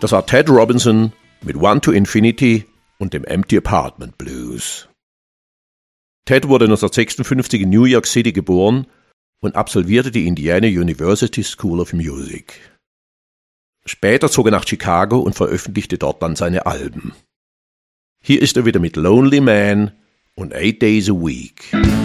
Das war Ted Robinson mit One to Infinity und dem Empty Apartment Blues. Ted wurde 1956 in New York City geboren und absolvierte die Indiana University School of Music. Später zog er nach Chicago und veröffentlichte dort dann seine Alben. Hier ist er wieder mit Lonely Man und 8 Days a Week.